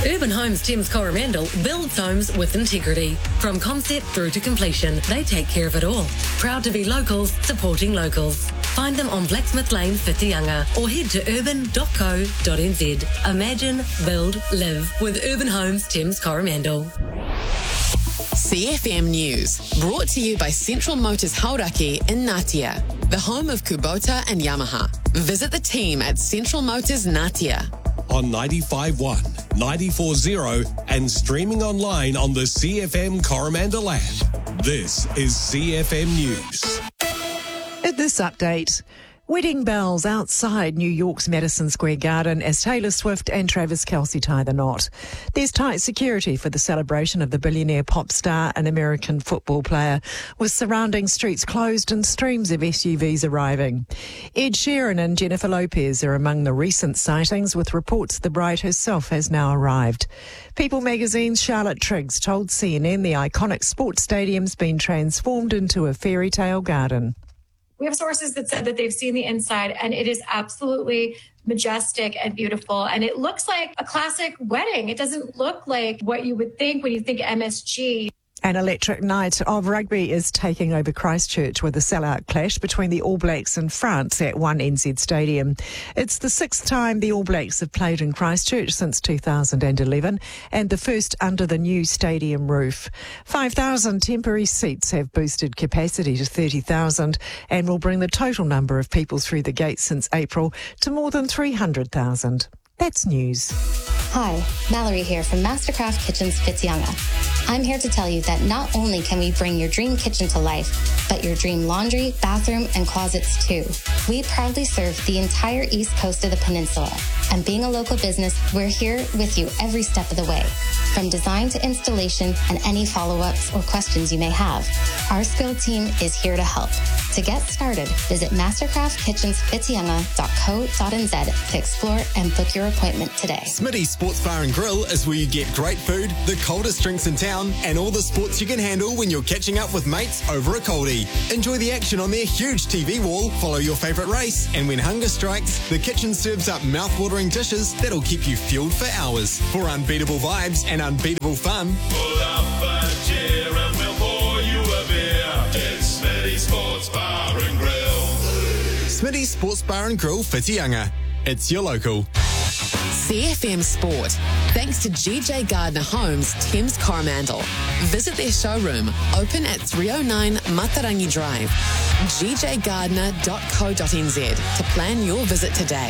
Urban Homes Thames Coromandel builds homes with integrity. From concept through to completion, they take care of it all. Proud to be locals, supporting locals. Find them on Blacksmith Lane, Whitianga, or head to urban.co.nz. Imagine, build, live with Urban Homes Thames Coromandel. CFM News, brought to you by Central Motors Hauraki in Ngatea, the home of Kubota and Yamaha. Visit the team at Central Motors Ngatea. On 95.1, 94.0 and streaming online on the CFM Coromandel app. This is CFM News. At this update, wedding bells outside New York's Madison Square Garden as Taylor Swift and Travis Kelce tie the knot. There's tight security for the celebration of the billionaire pop star and American football player, with surrounding streets closed and streams of SUVs arriving. Ed Sheeran and Jennifer Lopez are among the recent sightings, with reports the bride herself has now arrived. People magazine's Charlotte Triggs told CNN the iconic sports stadium's been transformed into a fairy tale garden. We have sources that said that they've seen the inside, and it is absolutely majestic and beautiful. And it looks like a classic wedding. It doesn't look like what you would think when you think MSG. An electric night of rugby is taking over Christchurch with a sellout clash between the All Blacks and France at 1NZ Stadium. It's the sixth time the All Blacks have played in Christchurch since 2011 and the first under the new stadium roof. 5,000 temporary seats have boosted capacity to 30,000 and will bring the total number of people through the gates since April to more than 300,000. That's news. Hi, Mallory here from Mastercraft Kitchens Whitianga. I'm here to tell you that not only can we bring your dream kitchen to life, but your dream laundry, bathroom, and closets too. We proudly serve the entire east coast of the peninsula. And being a local business, we're here with you every step of the way. From design to installation and any follow-ups or questions you may have, our skilled team is here to help. To get started, visit mastercraftkitchenswhitianga.co.nz to explore and book your appointment today. Smitty's Sports Bar and Grill is where you get great food, the coldest drinks in town, and all the sports you can handle when you're catching up with mates over a coldie. Enjoy the action on their huge TV wall, follow your favourite race, and when hunger strikes, the kitchen serves up mouth-watering dishes that'll keep you fueled for hours. For unbeatable vibes and unbeatable fun, pull up a chair and we'll pour you a beer. It's Smitty's Sports Bar and Grill. Smitty's Sports Bar and Grill Whitianga. It's your local. CFM Sport, thanks to GJ Gardner Homes Thames Coromandel. Visit their showroom, open at 309 Matarangi Drive, gjgardner.co.nz to plan your visit today.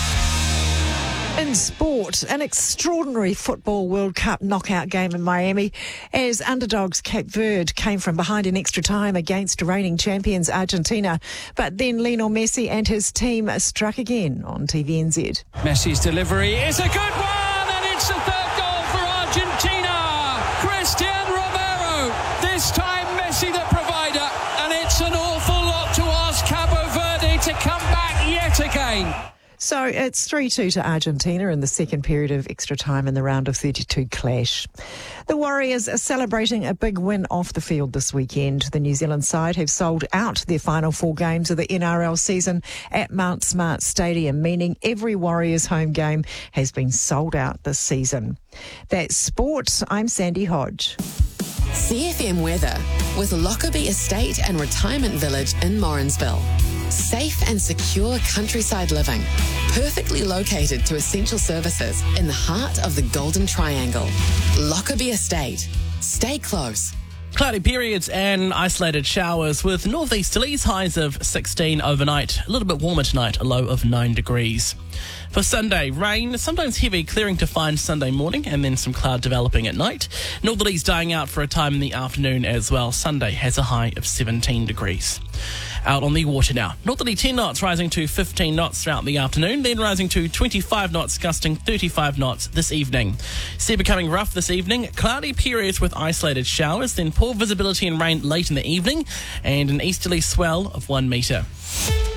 In sport, an extraordinary Football World Cup knockout game in Miami as underdogs Cape Verde came from behind in extra time against reigning champions Argentina. But then Lionel Messi and his team struck again on TVNZ. Messi's delivery is a good one, and it's the third goal for Argentina. Christian Romero, this time Messi the provider, and it's an awful lot to ask Cabo Verde to come back yet again. So it's 3-2 to Argentina in the second period of extra time in the round of 32 clash. The Warriors are celebrating a big win off the field this weekend. The New Zealand side have sold out their final 4 games of the NRL season at Mount Smart Stadium, meaning every Warriors home game has been sold out this season. That's sport. I'm Sandy Hodge. CFM weather with Lockerbie Estate and Retirement Village in Morrinsville. Safe and secure countryside living, perfectly located to essential services in the heart of the Golden Triangle. Lockerbie Estate. Stay close. Cloudy periods and isolated showers with northeasterlies, highs of 16 overnight. A little bit warmer tonight, a low of 9 degrees. For Sunday, rain, sometimes heavy, clearing to find Sunday morning and then some cloud developing at night. Northerlies dying out for a time in the afternoon as well. Sunday has a high of 17 degrees. Out on the water now. Northerly 10 knots rising to 15 knots throughout the afternoon, then rising to 25 knots, gusting 35 knots this evening. Sea becoming rough this evening. Cloudy periods with isolated showers, then poor visibility and rain late in the evening, and an easterly swell of 1 metre.